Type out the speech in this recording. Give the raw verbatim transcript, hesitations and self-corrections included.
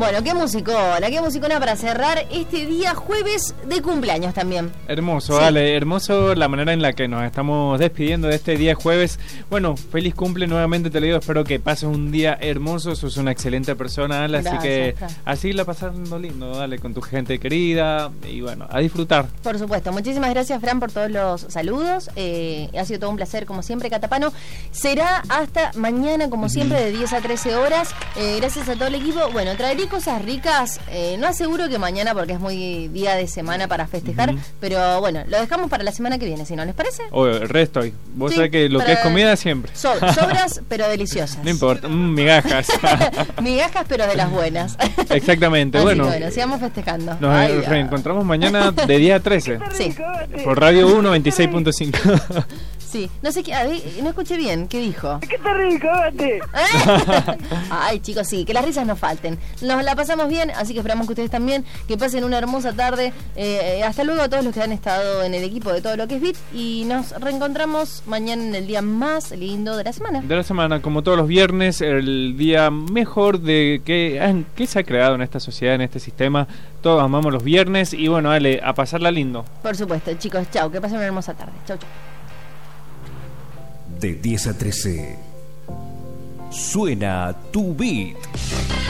Bueno, qué musicola, qué musicona para cerrar este día jueves de cumpleaños también. Hermoso, Sí. Ale, hermoso la manera en la que nos estamos despidiendo de este día jueves. Bueno, feliz cumple nuevamente, te lo digo, espero que pases un día hermoso, sos una excelente persona, Ale, así Gracias, que Fran. así la pasando lindo, dale, con tu gente querida y bueno, a disfrutar. Por supuesto, muchísimas gracias, Fran, por todos los saludos. Eh, ha sido todo un placer, como siempre, Catapano. Será hasta mañana, como siempre, de diez a trece horas. Eh, gracias a todo el equipo. Bueno, traeré cosas ricas. Eh, no aseguro que mañana, porque es muy día de semana para festejar, Uh-huh. pero bueno, lo dejamos para la semana que viene, si no les parece. O el resto hoy. Vos Sí, sabés que lo para- que es comida siempre. So- sobras, pero deliciosas. No importa, mm, migajas. Migajas, pero de las buenas. Exactamente, Así bueno. que bueno, sigamos festejando. Nos Ay, eh, Dios. reencontramos mañana de diez a trece Sí, por Radio uno veintiséis punto cinco. sí. No sé qué, a ver, no escuché bien. ¿Qué dijo? ¿Qué está rico, Bate? Ay, chicos, sí, que las risas no falten. Nos la pasamos bien, así que esperamos que ustedes también, que pasen una hermosa tarde. Eh, hasta luego a todos los que han estado en el equipo de todo lo que es Beat y nos reencontramos mañana en el día más lindo de la semana. De la semana, como todos los viernes, el día mejor de que, que se ha creado en esta sociedad, en este sistema. Todos amamos los viernes y bueno, dale, a pasarla lindo. Por supuesto, chicos, chao, que pasen una hermosa tarde. Chau, chau. De diez a trece, suena Tu Beat.